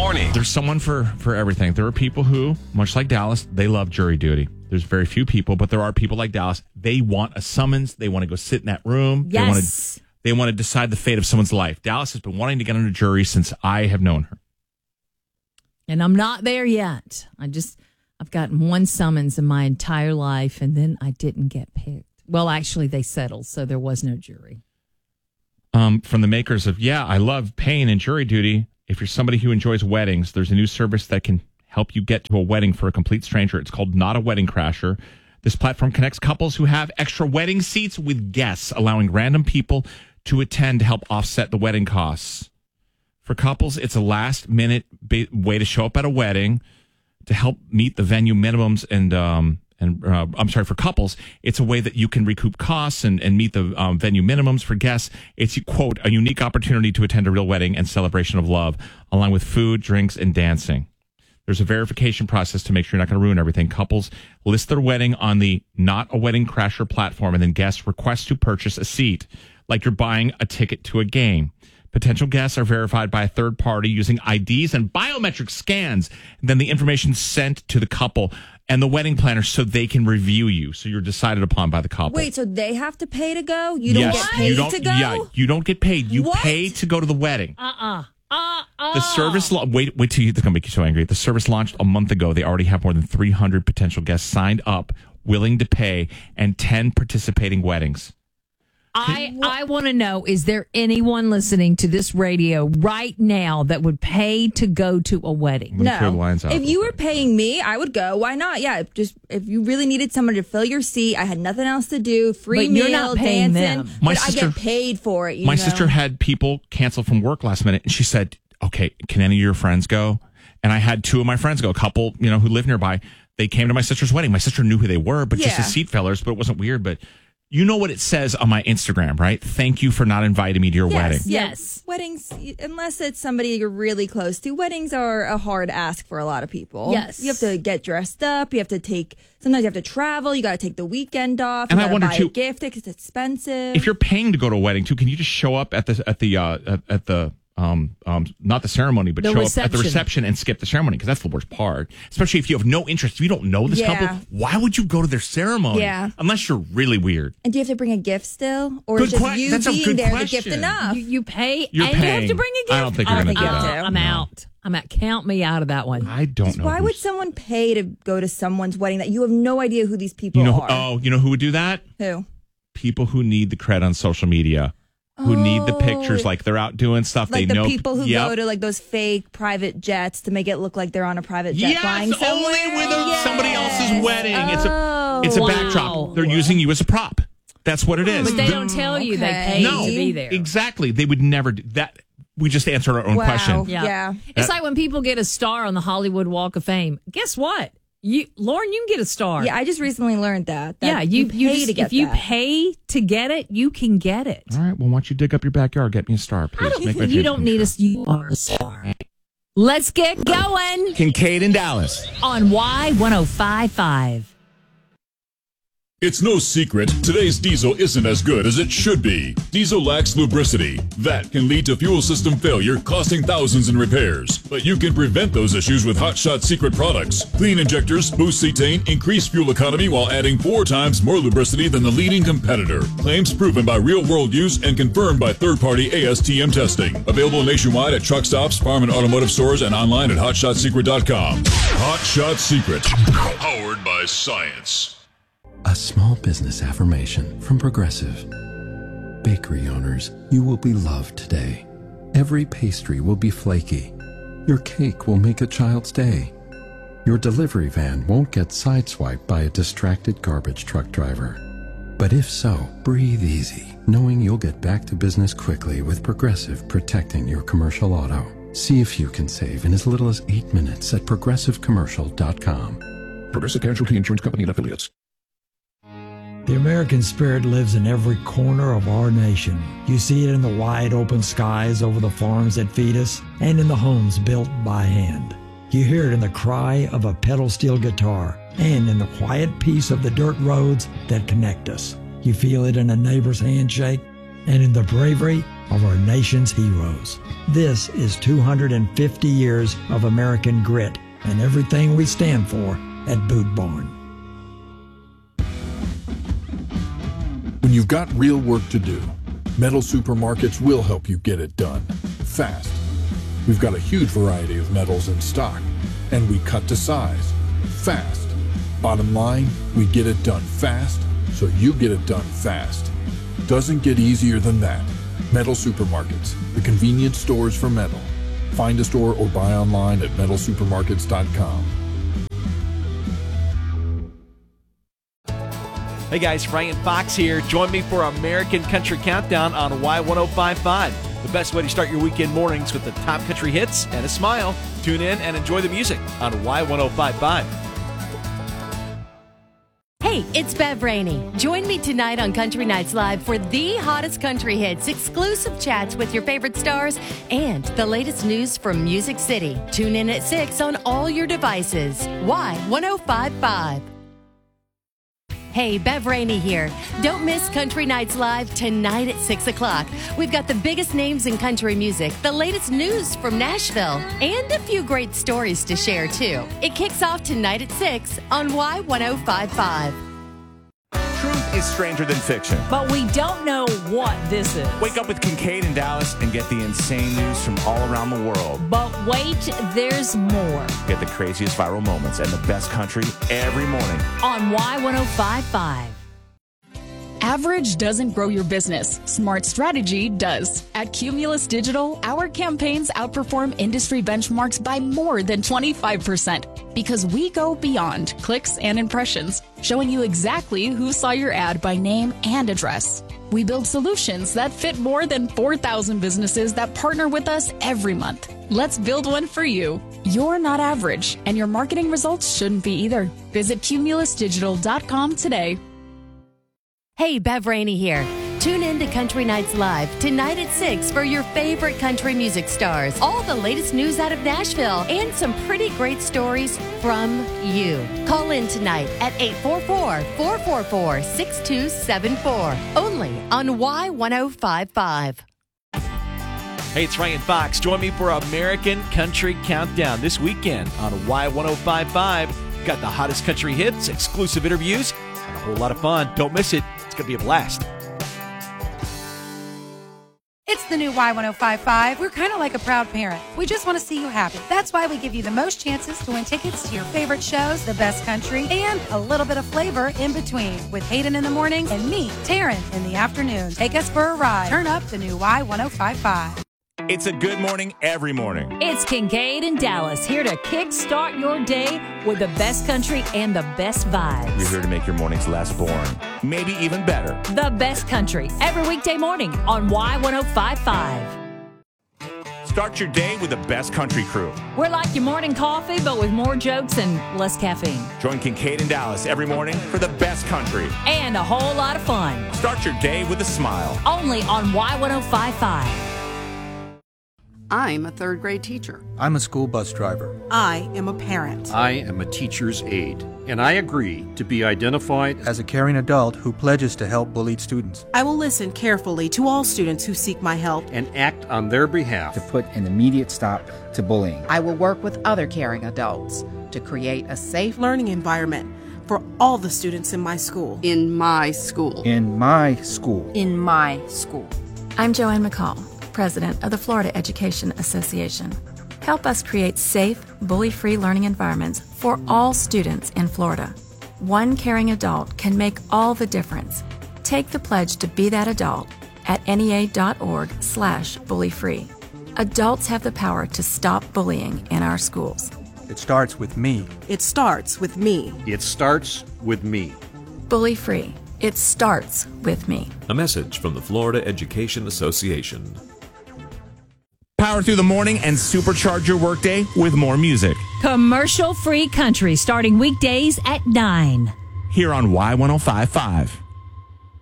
morning. There's someone for everything. There are people who, much like Dallas, they love jury duty. There's very few people, but there are people like Dallas. They want a summons. They want to go sit in that room. Yes. They want to decide the fate of someone's life. Dallas has been wanting to get on a jury since I have known her. And I'm not there yet. I've gotten one summons in my entire life, and then I didn't get picked. Well, actually, they settled, so there was no jury. From the makers of, I love paying and jury duty. If you're somebody who enjoys weddings, there's a new service that can help you get to a wedding for a complete stranger. It's called Not a Wedding Crasher. This platform connects couples who have extra wedding seats with guests, allowing random people to attend to help offset the wedding costs. For couples, it's a last-minute way to show up at a wedding to help meet the venue minimums for couples, it's a way that you can recoup costs and meet the venue minimums. For guests, it's, quote, a unique opportunity to attend a real wedding and celebration of love, along with food, drinks, and dancing. There's a verification process to make sure you're not going to ruin everything. Couples list their wedding on the Not a Wedding Crasher platform, and then guests request to purchase a seat, like you're buying a ticket to a game. Potential guests are verified by a third party using IDs and biometric scans. And then the information sent to the couple and the wedding planner so they can review you. So you're decided upon by the couple. Wait, so they have to pay to go? You don't get paid to go? Yeah, you don't get paid. You pay to go to the wedding. The service, wait till it's going to make you so angry. The service launched a month ago. They already have more than 300 potential guests signed up, willing to pay, and 10 participating weddings. I want to know, is there anyone listening to this radio right now that would pay to go to a wedding? No. If you were paying me, I would go. Why not? Yeah, just if you really needed someone to fill your seat, I had nothing else to do, free meal, you're not paying dancing. them. But I get paid for it. My sister had people cancel from work last minute, and she said, okay, can any of your friends go? And I had two of my friends go, a couple, who live nearby. They came to my sister's wedding. My sister knew who they were, but just as seat fillers, but it wasn't weird. But you know what it says on my Instagram, right? Thank you for not inviting me to your wedding. Yes. Weddings, unless it's somebody you're really close to, weddings are a hard ask for a lot of people. Yes. You have to get dressed up. Sometimes you have to travel. You got to take the weekend off. And you I wonder buy too, a gift because it's expensive. If you're paying to go to a wedding too, can you just show up at the not the ceremony, but show up at the reception and skip the ceremony? Because that's the worst part. Especially if you have no interest. If you don't know this couple, why would you go to their ceremony? Yeah. Unless you're really weird. And do you have to bring a gift still? Or is just you being there the gift enough? You pay You're and paying. you have to bring a gift? I don't think you're going to do that. I'm out. Count me out of that one. I don't know. Why would someone pay to go to someone's wedding that you have no idea who these people are? You know who would do that? Who? People who need the cred on social media. Who need the pictures, like they're out doing stuff. Like they know people who go to like those fake private jets to make it look like they're on a private jet flying somewhere. Only with somebody else's wedding. It's a backdrop. They're using you as a prop. That's what it is. But they don't tell you they paid to be there. Exactly. They would never do that. We just answered our own question. Yeah. It's like when people get a star on the Hollywood Walk of Fame. Guess what? Lauren, you can get a star. Yeah, I just recently learned that. You pay to get if you pay to get it, you can get it. All right. Well, why don't you dig up your backyard, get me a star, please? You don't need us. You are a star. Let's get going. Kincaid and Dallas on Y1055. It's no secret, today's diesel isn't as good as it should be. Diesel lacks lubricity. That can lead to fuel system failure, costing thousands in repairs. But you can prevent those issues with Hot Shot Secret products. Clean injectors, boost cetane, increase fuel economy while adding 4 times more lubricity than the leading competitor. Claims proven by real-world use and confirmed by third-party ASTM testing. Available nationwide at truck stops, farm and automotive stores, and online at hotshotsecret.com. Hot Shot Secret. Powered by science. A small business affirmation from Progressive. Bakery owners, you will be loved today. Every pastry will be flaky. Your cake will make a child's day. Your delivery van won't get sideswiped by a distracted garbage truck driver. But if so, breathe easy, knowing you'll get back to business quickly with Progressive protecting your commercial auto. See if you can save in as little as 8 minutes at progressivecommercial.com. Progressive Casualty Insurance Company and Affiliates. The American spirit lives in every corner of our nation. You see it in the wide open skies over the farms that feed us and in the homes built by hand. You hear it in the cry of a pedal steel guitar and in the quiet peace of the dirt roads that connect us. You feel it in a neighbor's handshake and in the bravery of our nation's heroes. This is 250 years of American grit and everything we stand for at Boot Barn. When you've got real work to do, Metal Supermarkets will help you get it done fast. We've got a huge variety of metals in stock, and we cut to size fast. Bottom line, we get it done fast, so you get it done fast. Doesn't get easier than that. Metal Supermarkets, the convenience stores for metal. Find a store or buy online at metalsupermarkets.com. Hey guys, Ryan Fox here. Join me for American Country Countdown on Y1055. The best way to start your weekend mornings with the top country hits and a smile. Tune in and enjoy the music on Y1055. Hey, it's Bev Rainey. Join me tonight on Country Nights Live for the hottest country hits, exclusive chats with your favorite stars, and the latest news from Music City. Tune in at 6 on all your devices. Y1055. Hey, Bev Rainey here. Don't miss Country Nights Live tonight at 6 o'clock. We've got the biggest names in country music, the latest news from Nashville, and a few great stories to share, too. It kicks off tonight at 6 on Y1055. Truth is stranger than fiction. But we don't know what this is. Wake up with Kincaid and Dallas and get the insane news from all around the world. But wait, there's more. Get the craziest viral moments and the best country every morning On Y1055. Average doesn't grow your business. Smart strategy does. At Cumulus Digital, our campaigns outperform industry benchmarks by more than 25% because we go beyond clicks and impressions, showing you exactly who saw your ad by name and address. We build solutions that fit more than 4,000 businesses that partner with us every month. Let's build one for you. You're not average, and your marketing results shouldn't be either. Visit cumulusdigital.com today. Hey, Bev Rainey here. Tune in to Country Nights Live tonight at 6 for your favorite country music stars, all the latest news out of Nashville, and some pretty great stories from you. Call in tonight at 844-444-6274, only on Y1055. Hey, it's Ryan Fox. Join me for American Country Countdown this weekend on Y1055. Got the hottest country hits, exclusive interviews, and a whole lot of fun. Don't miss it. It's going to be a blast. It's the new Y1055. We're kind of like a proud parent. We just want to see you happy. That's why we give you the most chances to win tickets to your favorite shows, the best country, and a little bit of flavor in between. With Hayden in the mornings and me, Taryn, in the afternoons. Take us for a ride. Turn up the new Y1055. It's a good morning every morning. It's Kincaid and Dallas here to kickstart your day with the best country and the best vibes. We're here to make your mornings less boring, maybe even better. The best country every weekday morning on Y1055. Start your day with the best country crew. We're like your morning coffee, but with more jokes and less caffeine. Join Kincaid and Dallas every morning for the best country. And a whole lot of fun. Start your day with a smile. Only on Y1055. I'm a third grade teacher. I'm a school bus driver. I am a parent. I am a teacher's aide, and I agree to be identified as a caring adult who pledges to help bullied students. I will listen carefully to all students who seek my help and act on their behalf to put an immediate stop to bullying. I will work with other caring adults to create a safe learning environment for all the students in my school. In my school. In my school. In my school. I'm Joanne McCall, President of the Florida Education Association. Help us create safe, bully-free learning environments for all students in Florida. One caring adult can make all the difference. Take the pledge to be that adult at NEA.org/bullyfree. Adults have the power to stop bullying in our schools. It starts with me. It starts with me. It starts with me. Bully-free. It starts with me. A message from the Florida Education Association. Power through the morning and supercharge your workday with more music. Commercial-free country starting weekdays at 9. Here on Y1055.